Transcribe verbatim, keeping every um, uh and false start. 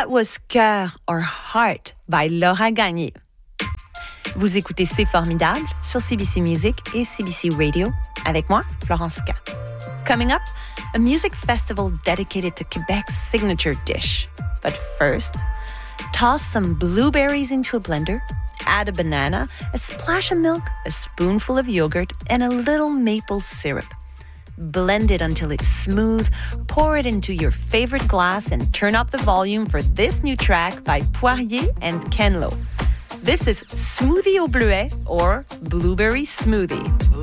That was Cœur or Heart by Laura Gagné. Vous écoutez C'est formidable sur C B C Music et C B C Radio avec moi, Florence K. Coming up, a music festival dedicated to Quebec's signature dish. But first, toss some blueberries into a blender, add a banana, a splash of milk, a spoonful of yogurt, and a little maple syrup. Blend it until it's smooth, pour it into your favorite glass, and turn up the volume for this new track by Poirier and Ken Lo. This is Smoothie au Bleuet or Blueberry Smoothie.